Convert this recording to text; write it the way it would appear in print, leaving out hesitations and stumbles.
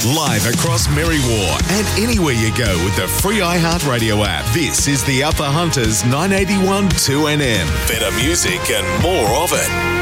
Live across Merriwa and anywhere you go with the free iHeartRadio app. This is the Upper Hunters 981 2NM. Better music and more of it.